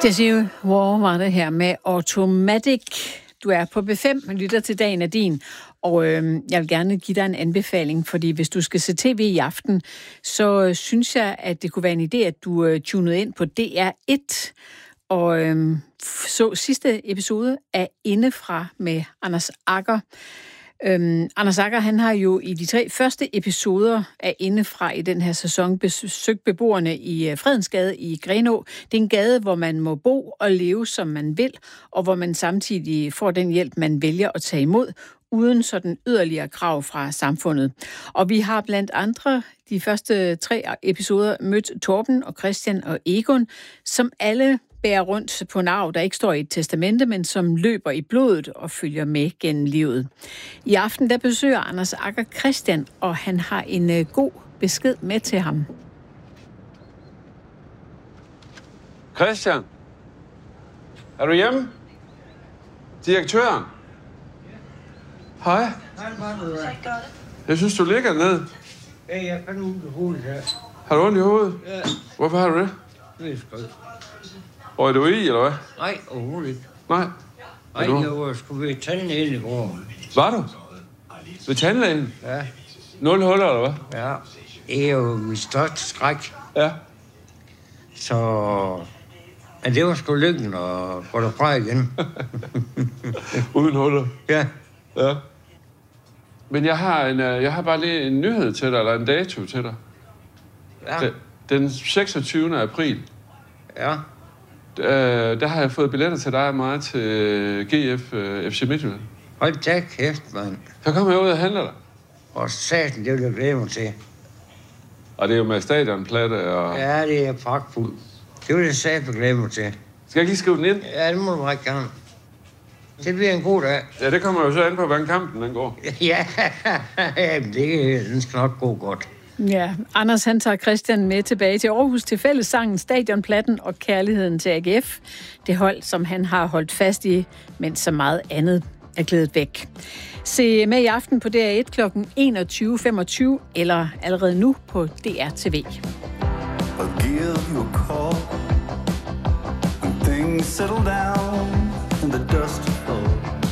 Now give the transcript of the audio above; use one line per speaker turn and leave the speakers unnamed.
Jessie War var det her med Automatic. Du er på B5 og lytter til Dagen er din. Og jeg vil gerne give dig en anbefaling, fordi hvis du skal se tv i aften, så synes jeg, at det kunne være en idé, at du tunede ind på DR1 og så sidste episode af Indefra med Anders Agger. Anders Agger, han har jo i de 3 første episoder af Indefra i den her sæson besøgt beboerne i Fredensgade i Grenaa. Det er en gade, hvor man må bo og leve, som man vil, og hvor man samtidig får den hjælp, man vælger at tage imod, uden sådan yderligere krav fra samfundet. Og vi har blandt andre de første 3 episoder mødt Torben og Christian og Egon, som alle bærer rundt på en arv, der ikke står i et testamente, men som løber i blodet og følger med gennem livet. I aften der besøger Anders Agger Christian, og han har en god besked med til ham.
Christian, er du hjemme? Direktøren? Hej. Jeg synes, du ligger ned.
Ja, jeg fandt ondt i hovedet her.
Har du ondt i hovedet?
Ja.
Hvorfor har du det?
Det er skønt.
Og er du i, eller hvad?
Nej, overhovedet ikke.
Nej.
Nej, jeg var sgu ved tandlægen i går.
Var du? Ved tandlægen?
Ja.
0 huller, eller hvad?
Ja. Det er jo min største skræk.
Ja.
Så... Men det var sgu lykken at få derfra igen.
Uden huller?
Ja.
Ja. Men jeg har bare lige en nyhed til dig, eller en dato til dig.
Ja.
Den 26. april.
Ja.
Der har jeg fået billetter til dig og mig til GF FC Midtjylland.
Hold da kæft, mand.
Så kommer jeg ud og handler dig.
Og satan, det vil jeg glæde mig til.
Og det er jo med stadionplatte og...
Ja, det er pragtfuldt. Det vil jeg satan glæde mig til.
Skal jeg lige skrive den ind?
Ja, det må du meget gerne. Det bliver en god dag.
Ja, det kommer jo så an på, hvordan kampen den går.
Ja, den skal nok gå godt.
Ja, Anders han tager Christian med tilbage til Aarhus til fællessangen Stadionplatten og kærligheden til AGF. Det hold, som han har holdt fast i, mens så meget andet er glædet væk. Se med i aften på DR1 kl. 21.25 eller allerede nu på DR TV.
I'll give you a call when things settle down and the dust